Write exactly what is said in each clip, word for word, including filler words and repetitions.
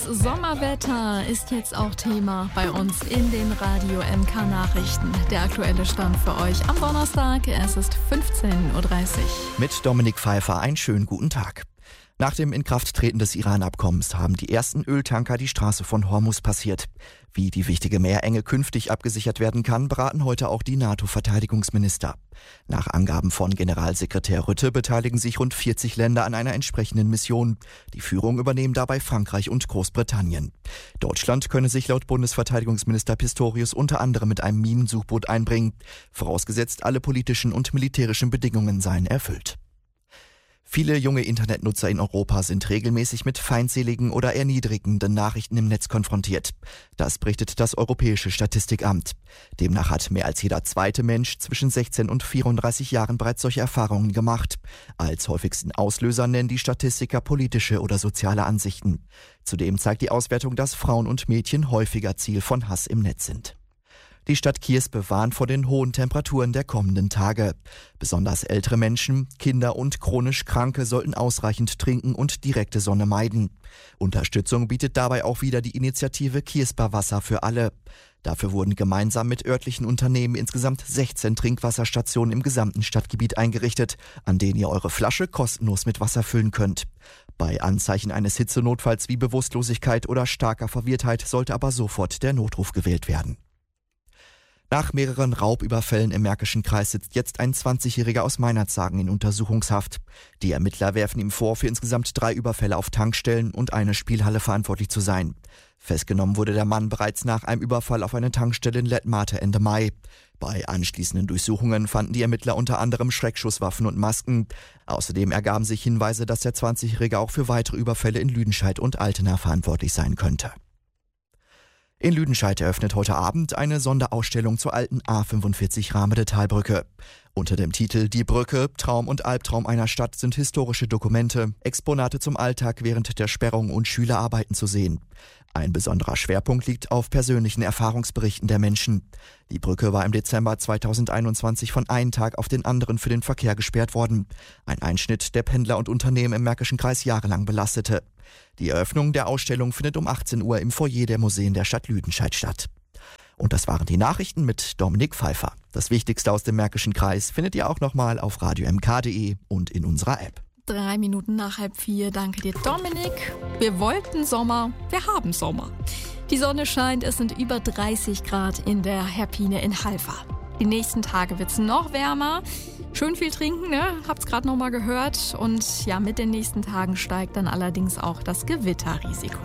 Das Sommerwetter ist jetzt auch Thema bei uns in den Radio M K Nachrichten. Der aktuelle Stand für euch am Donnerstag. Es ist fünfzehn Uhr dreißig. Mit Dominik Pfeiffer einen schönen guten Tag. Nach dem Inkrafttreten des Iran-Abkommens haben die ersten Öltanker die Straße von Hormuz passiert. Wie die wichtige Meerenge künftig abgesichert werden kann, beraten heute auch die NATO-Verteidigungsminister. Nach Angaben von Generalsekretär Rutte beteiligen sich rund vierzig Länder an einer entsprechenden Mission. Die Führung übernehmen dabei Frankreich und Großbritannien. Deutschland könne sich laut Bundesverteidigungsminister Pistorius unter anderem mit einem Minensuchboot einbringen, vorausgesetzt alle politischen und militärischen Bedingungen seien erfüllt. Viele junge Internetnutzer in Europa sind regelmäßig mit feindseligen oder erniedrigenden Nachrichten im Netz konfrontiert. Das berichtet das Europäische Statistikamt. Demnach hat mehr als jeder zweite Mensch zwischen sechzehn und vierunddreißig Jahren bereits solche Erfahrungen gemacht. Als häufigsten Auslöser nennen die Statistiker politische oder soziale Ansichten. Zudem zeigt die Auswertung, dass Frauen und Mädchen häufiger Ziel von Hass im Netz sind. Die Stadt Kierspe warnt vor den hohen Temperaturen der kommenden Tage. Besonders ältere Menschen, Kinder und chronisch Kranke sollten ausreichend trinken und direkte Sonne meiden. Unterstützung bietet dabei auch wieder die Initiative Kiersper Wasser für alle. Dafür wurden gemeinsam mit örtlichen Unternehmen insgesamt sechzehn Trinkwasserstationen im gesamten Stadtgebiet eingerichtet, an denen ihr eure Flasche kostenlos mit Wasser füllen könnt. Bei Anzeichen eines Hitzenotfalls wie Bewusstlosigkeit oder starker Verwirrtheit sollte aber sofort der Notruf gewählt werden. Nach mehreren Raubüberfällen im Märkischen Kreis sitzt jetzt ein zwanzigjähriger aus Meinerzhagen in Untersuchungshaft. Die Ermittler werfen ihm vor, für insgesamt drei Überfälle auf Tankstellen und eine Spielhalle verantwortlich zu sein. Festgenommen wurde der Mann bereits nach einem Überfall auf eine Tankstelle in Lettmate Ende Mai. Bei anschließenden Durchsuchungen fanden die Ermittler unter anderem Schreckschusswaffen und Masken. Außerdem ergaben sich Hinweise, dass der zwanzigjährige auch für weitere Überfälle in Lüdenscheid und Altena verantwortlich sein könnte. In Lüdenscheid eröffnet heute Abend eine Sonderausstellung zur alten A fünfundvierzig Rahmede-Talbrücke. Unter dem Titel »Die Brücke, Traum und Albtraum einer Stadt« sind historische Dokumente, Exponate zum Alltag während der Sperrung und Schülerarbeiten zu sehen. Ein besonderer Schwerpunkt liegt auf persönlichen Erfahrungsberichten der Menschen. Die Brücke war im Dezember zweitausendeinundzwanzig von einem Tag auf den anderen für den Verkehr gesperrt worden. Ein Einschnitt, der Pendler und Unternehmen im Märkischen Kreis jahrelang belastete. Die Eröffnung der Ausstellung findet um achtzehn Uhr im Foyer der Museen der Stadt Lüdenscheid statt. Und das waren die Nachrichten mit Dominik Pfeiffer. Das Wichtigste aus dem Märkischen Kreis findet ihr auch nochmal auf radio m k punkt d e und in unserer App. Drei Minuten nach halb vier. Danke dir, Dominik. Wir wollten Sommer, wir haben Sommer. Die Sonne scheint, es sind über dreißig Grad in der Herpine in Halver. Die nächsten Tage wird es noch wärmer. Schön viel trinken, ne? Habt's gerade noch mal gehört. Und ja, mit den nächsten Tagen steigt dann allerdings auch das Gewitterrisiko.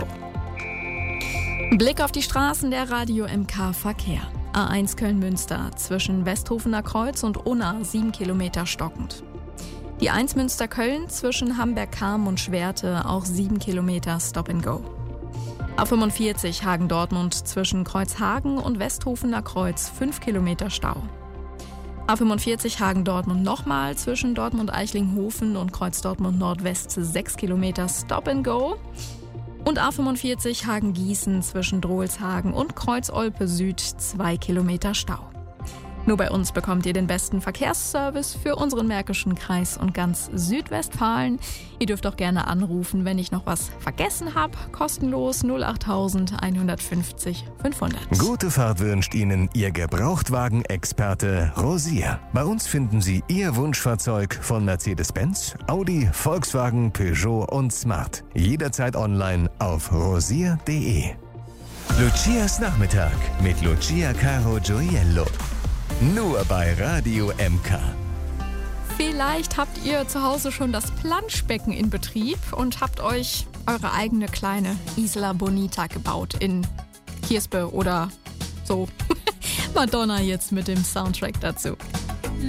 Blick auf die Straßen der Radio M K Verkehr. A eins Köln-Münster zwischen Westhofener Kreuz und Unna sieben Kilometer stockend. Die eins Münster-Köln zwischen Hamberg-Kam und Schwerte auch sieben Kilometer Stop and Go. A fünfundvierzig Hagen-Dortmund zwischen Kreuzhagen und Westhofener Kreuz fünf Kilometer Stau. A fünfundvierzig Hagen-Dortmund nochmal zwischen Dortmund-Eichlinghofen und Kreuz Dortmund Nordwest sechs Kilometer Stop and Go. Und A fünfundvierzig Hagen-Gießen zwischen Drohlshagen und Kreuz Olpe Süd zwei Kilometer Stau. Nur bei uns bekommt ihr den besten Verkehrsservice für unseren Märkischen Kreis und ganz Südwestfalen. Ihr dürft auch gerne anrufen, wenn ich noch was vergessen habe. Kostenlos null acht eins fünf null fünfhundert. Gute Fahrt wünscht Ihnen Ihr Gebrauchtwagen-Experte Rosier. Bei uns finden Sie Ihr Wunschfahrzeug von Mercedes-Benz, Audi, Volkswagen, Peugeot und Smart. Jederzeit online auf rosier punkt de. Lucias Nachmittag mit Lucia Caro Gioiello. Nur bei Radio M K. Vielleicht habt ihr zu Hause schon das Planschbecken in Betrieb und habt euch eure eigene kleine Isla Bonita gebaut in Kierspe oder so. Madonna jetzt mit dem Soundtrack dazu.